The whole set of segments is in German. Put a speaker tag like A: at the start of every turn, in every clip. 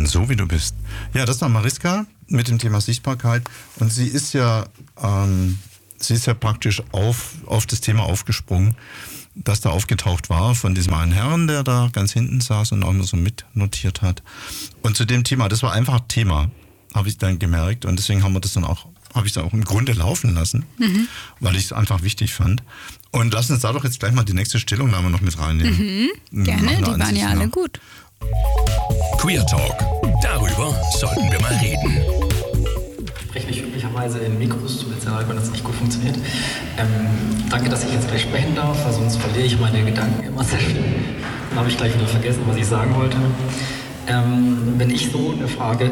A: So wie du bist. Ja, das war Mariska mit dem Thema Sichtbarkeit. Und sie ist ja praktisch auf das Thema aufgesprungen, das da aufgetaucht war von diesem einen Herrn, der da ganz hinten saß und auch immer so mitnotiert hat. Und zu dem Thema, das war einfach Thema, habe ich dann gemerkt. Und deswegen habe ich es dann auch im Grunde laufen lassen, weil ich es einfach wichtig fand. Und lass uns da doch jetzt gleich mal die nächste Stellungnahme noch mit reinnehmen.
B: Gerne, die waren ja alle gut.
C: Queer Talk. Darüber sollten wir mal reden.
D: Ich spreche mich üblicherweise in Mikros, tut mir sehr leid, wenn das nicht gut funktioniert. Danke, dass ich jetzt gleich sprechen darf, weil sonst verliere ich meine Gedanken immer sehr schnell. Dann habe ich gleich wieder vergessen, was ich sagen wollte. Wenn ich so eine Frage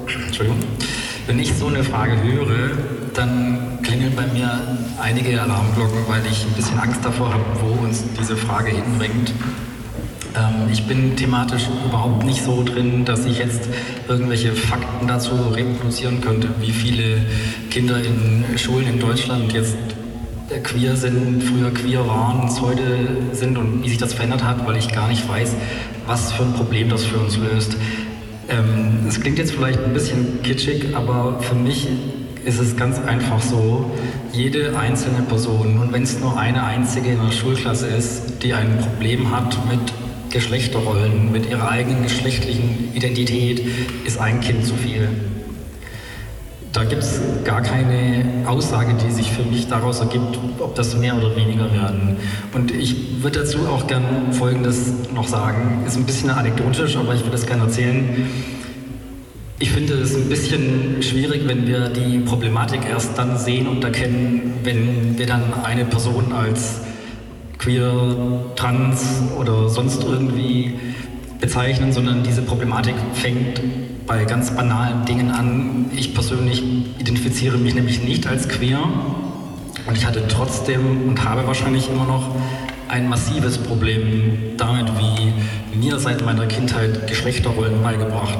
D: höre, dann klingeln bei mir einige Alarmglocken, weil ich ein bisschen Angst davor habe, wo uns diese Frage hinbringt. Ich bin thematisch überhaupt nicht so drin, dass ich jetzt irgendwelche Fakten dazu reproduzieren könnte, wie viele Kinder in Schulen in Deutschland jetzt queer sind, früher queer waren, es heute sind und wie sich das verändert hat, weil ich gar nicht weiß, was für ein Problem das für uns löst. Es klingt jetzt vielleicht ein bisschen kitschig, aber für mich ist es ganz einfach so, jede einzelne Person, und wenn es nur eine einzige in der Schulklasse ist, die ein Problem hat mit Geschlechterrollen, mit ihrer eigenen geschlechtlichen Identität, ist ein Kind zu viel. Da gibt es gar keine Aussage, die sich für mich daraus ergibt, ob das mehr oder weniger werden. Und ich würde dazu auch gern Folgendes noch sagen. Ist ein bisschen anekdotisch, aber ich würde es gerne erzählen. Ich finde es ein bisschen schwierig, wenn wir die Problematik erst dann sehen und erkennen, wenn wir dann eine Person als queer, trans oder sonst irgendwie bezeichnen, sondern diese Problematik fängt bei ganz banalen Dingen an. Ich persönlich identifiziere mich nämlich nicht als queer und ich hatte trotzdem und habe wahrscheinlich immer noch ein massives Problem damit, wie mir seit meiner Kindheit Geschlechterrollen beigebracht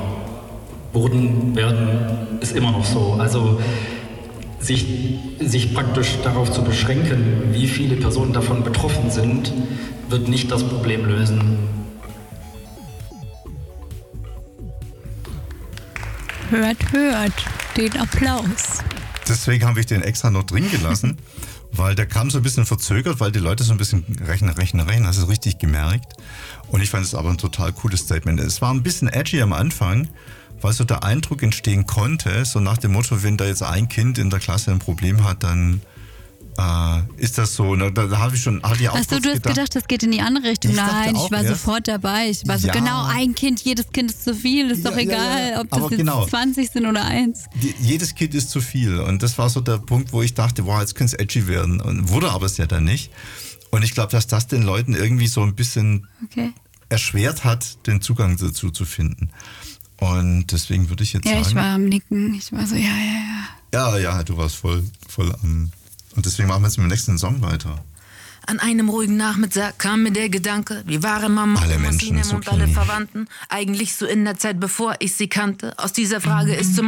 D: werden, ist immer noch so. Also sich praktisch darauf zu beschränken, wie viele Personen davon betroffen sind, wird nicht das Problem lösen.
B: Hört den Applaus.
A: Deswegen habe ich den extra noch drin gelassen, weil der kam so ein bisschen verzögert, weil die Leute so ein bisschen rechnen, hast du es richtig gemerkt. Und ich fand es aber ein total cooles Statement. Es war ein bisschen edgy am Anfang, weil so der Eindruck entstehen konnte, so nach dem Motto, wenn da jetzt ein Kind in der Klasse ein Problem hat, dann ist das so. Da habe ich auch
B: Achso, du hast gedacht, das geht in die andere Richtung. Nein, ich war sofort dabei. Ich war so, genau, ein Kind, jedes Kind ist zu viel. Ist doch egal, ob das jetzt 20 sind oder 1.
A: Jedes Kind ist zu viel. Und das war so der Punkt, wo ich dachte, wow, jetzt könnte es edgy werden. Und wurde aber es ja dann nicht. Und ich glaube, dass das den Leuten irgendwie so ein bisschen erschwert hat, den Zugang dazu zu finden. Und deswegen würde ich jetzt sagen...
B: Ja, ich war am Nicken. Ich war so, ja.
A: Ja, du warst voll am... Und deswegen machen wir jetzt mit dem nächsten Song weiter.
E: An einem ruhigen Nachmittag kam mir der Gedanke, wie waren Mama,
A: alle
E: Oma,
A: Menschen
E: Sinem und alle Verwandten eigentlich so in der Zeit, bevor ich sie kannte? Aus dieser Frage ist zum